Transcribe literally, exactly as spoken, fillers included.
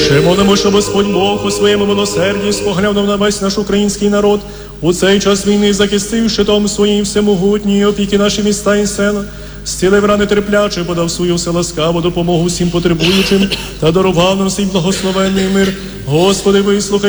Ще молимо, щоб Господь Бог у своєму милосерді споглянув на весь наш український народ, у цей час війни захистив щитом своїм всемогутній опіки наші міста і села, зцілив рани терпляче, подав свою вселаскаву допомогу всім потребуючим та дарував нам свій благословенний мир. Господи, вислухай